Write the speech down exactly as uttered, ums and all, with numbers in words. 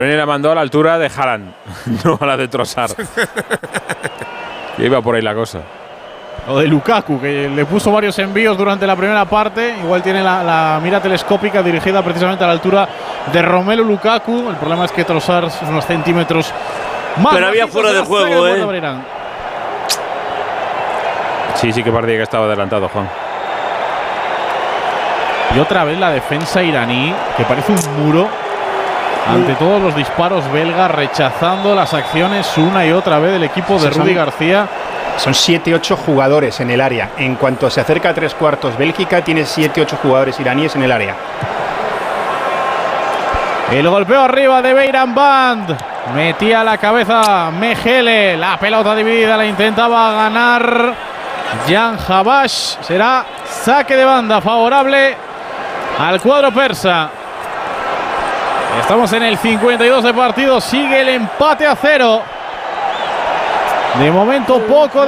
La mandó a la altura de Haaland, no a la de Trossard. Que iba por ahí la cosa. O de Lukaku, que le puso varios envíos durante la primera parte. Igual tiene la, la mira telescópica dirigida precisamente a la altura de Romelu Lukaku. El problema es que Trossard es unos centímetros más. Pero había fuera de juego, ¿eh? Sí, sí que parecía que estaba adelantado, Juan. Y otra vez la defensa iraní, que parece un muro ante todos los disparos belgas, rechazando las acciones una y otra vez del equipo de Rudi García. Son siete ocho jugadores en el área. En cuanto se acerca a tres cuartos Bélgica, tiene siete ocho jugadores iraníes en el área. El golpeo arriba de Beiran Band. Metía la cabeza Mejele. La pelota dividida la intentaba ganar Jan Habash. Será saque de banda favorable al cuadro persa. Estamos en el cincuenta y dos de partido. Sigue el empate a cero. De momento poco de